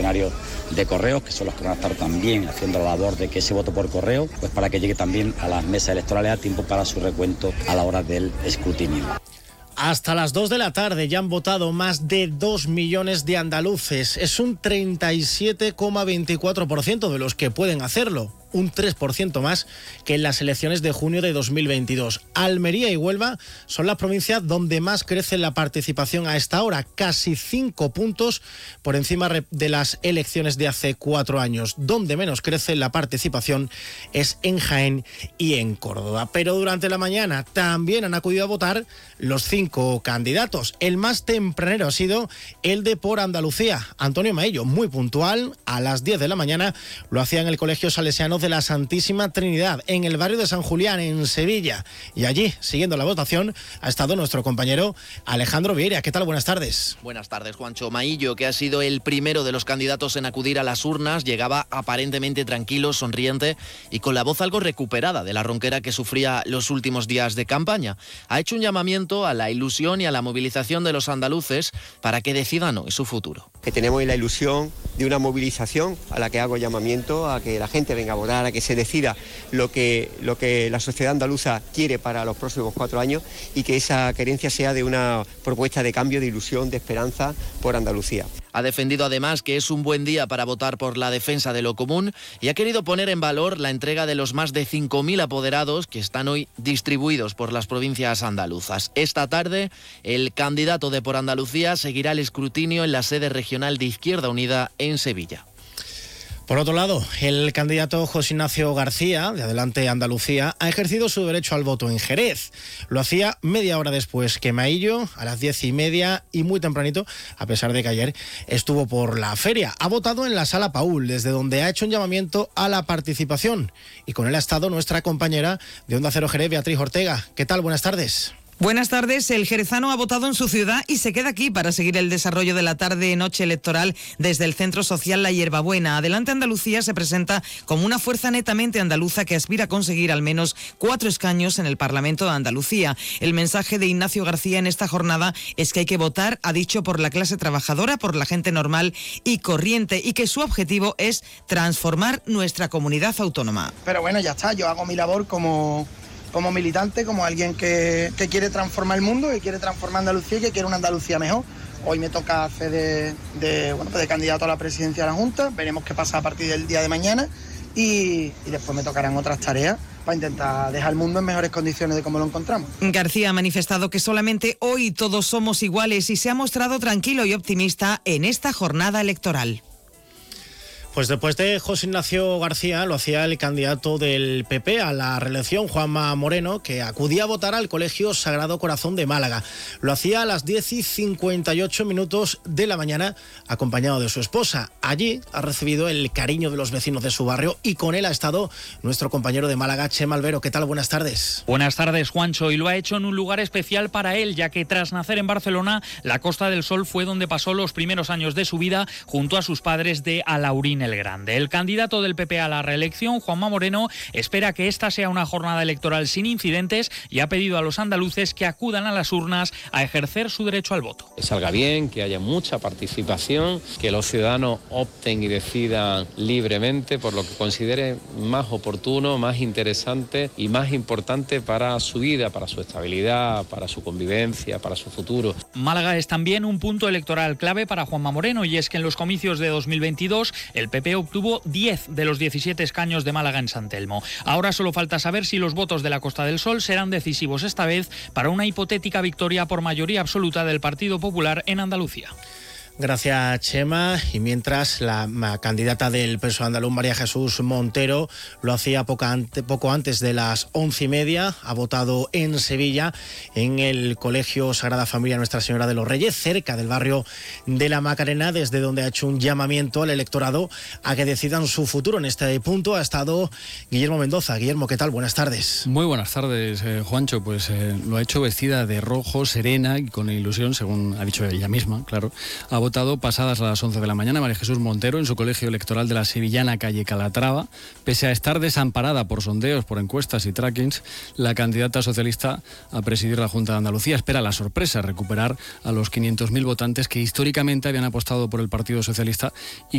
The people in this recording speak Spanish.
funcionarios de correos, que son los que van a estar también haciendo la labor de que ese voto por correo, pues para que llegue también a las mesas electorales a tiempo para su recuento a la hora del escrutinio. Hasta las 2 de la tarde ya han votado más de 2 millones de andaluces. Es un 37,24% de los que pueden hacerlo, un 3% más que en las elecciones de junio de 2022. Almería y Huelva son las provincias donde más crece la participación a esta hora, casi 5 puntos por encima de las elecciones de hace 4 años. Donde menos crece la participación es en Jaén y en Córdoba. Pero durante la mañana también han acudido a votar los 5 candidatos. El más tempranero ha sido el de Por Andalucía, Antonio Maillo, muy puntual. A las 10 de la mañana lo hacía en el Colegio Salesiano de la Santísima Trinidad, en el barrio de San Julián, en Sevilla. Y allí, siguiendo la votación, ha estado nuestro compañero Alejandro Vieira. ¿Qué tal? Buenas tardes. Buenas tardes, Juancho. Maillo, que ha sido el primero de los candidatos en acudir a las urnas, llegaba aparentemente tranquilo, sonriente y con la voz algo recuperada de la ronquera que sufría los últimos días de campaña. Ha hecho un llamamiento a la ilusión y a la movilización de los andaluces para que decidan hoy su futuro. Que tenemos la ilusión de una movilización a la que hago llamamiento a que la gente venga a votar, a que se decida lo que la sociedad andaluza quiere para los próximos 4 años y que esa querencia sea de una propuesta de cambio, de ilusión, de esperanza por Andalucía. Ha defendido además que es un buen día para votar por la defensa de lo común y ha querido poner en valor la entrega de los más de 5.000 apoderados que están hoy distribuidos por las provincias andaluzas. Esta tarde, el candidato de Por Andalucía seguirá el escrutinio en la sede regional de Izquierda Unida en Sevilla. Por otro lado, el candidato José Ignacio García, de Adelante Andalucía, ha ejercido su derecho al voto en Jerez. Lo hacía media hora después que Maillo, a las 10:30 y muy tempranito, a pesar de que ayer estuvo por la feria. Ha votado en la Sala Paúl, desde donde ha hecho un llamamiento a la participación. Y con él ha estado nuestra compañera de Onda Cero Jerez, Beatriz Ortega. ¿Qué tal? Buenas tardes. Buenas tardes. El jerezano ha votado en su ciudad y se queda aquí para seguir el desarrollo de la tarde-noche electoral desde el Centro Social La Hierbabuena. Adelante Andalucía se presenta como una fuerza netamente andaluza que aspira a conseguir al menos 4 escaños en el Parlamento de Andalucía. El mensaje de Ignacio García en esta jornada es que hay que votar, ha dicho, por la clase trabajadora, por la gente normal y corriente, y que su objetivo es transformar nuestra comunidad autónoma. Pero bueno, ya está, yo hago mi labor como militante, como alguien que quiere transformar el mundo, que quiere transformar Andalucía y que quiere una Andalucía mejor. Hoy me toca hacer de candidato a la presidencia de la Junta. Veremos qué pasa a partir del día de mañana y después me tocarán otras tareas para intentar dejar el mundo en mejores condiciones de cómo lo encontramos. García ha manifestado que solamente hoy todos somos iguales y se ha mostrado tranquilo y optimista en esta jornada electoral. Pues después de José Ignacio García lo hacía el candidato del PP a la reelección, Juanma Moreno, que acudía a votar al Colegio Sagrado Corazón de Málaga. Lo hacía a las 10:58 de la mañana, acompañado de su esposa. Allí ha recibido el cariño de los vecinos de su barrio y con él ha estado nuestro compañero de Málaga, Chema Albero. ¿Qué tal? Buenas tardes. Buenas tardes, Juancho. Y lo ha hecho en un lugar especial para él, ya que tras nacer en Barcelona, la Costa del Sol fue donde pasó los primeros años de su vida junto a sus padres de Alaurín el Grande. El candidato del PP a la reelección, Juanma Moreno, espera que esta sea una jornada electoral sin incidentes y ha pedido a los andaluces que acudan a las urnas a ejercer su derecho al voto. Que salga bien, que haya mucha participación, que los ciudadanos opten y decidan libremente por lo que consideren más oportuno, más interesante y más importante para su vida, para su estabilidad, para su convivencia, para su futuro. Málaga es también un punto electoral clave para Juanma Moreno, y es que en los comicios de 2022 el PP obtuvo 10 de los 17 escaños de Málaga en San Telmo. Ahora solo falta saber si los votos de la Costa del Sol serán decisivos esta vez para una hipotética victoria por mayoría absoluta del Partido Popular en Andalucía. Gracias, Chema. Y mientras la candidata del PSOE andaluz, María Jesús Montero, lo hacía poco antes de las 11:30. Ha votado en Sevilla, en el Colegio Sagrada Familia Nuestra Señora de los Reyes, cerca del barrio de la Macarena, desde donde ha hecho un llamamiento al electorado a que decidan su futuro. En este punto ha estado Guillermo Mendoza. Guillermo, ¿qué tal? Buenas tardes. Muy buenas tardes, Juancho. Pues lo ha hecho vestida de rojo, serena y con ilusión, según ha dicho ella misma, claro. Ha votado pasadas las 11 de la mañana María Jesús Montero en su colegio electoral de la sevillana calle Calatrava. Pese a estar desamparada por sondeos, por encuestas y trackings, la candidata socialista a presidir la Junta de Andalucía espera la sorpresa, recuperar a los 500.000 votantes que históricamente habían apostado por el Partido Socialista y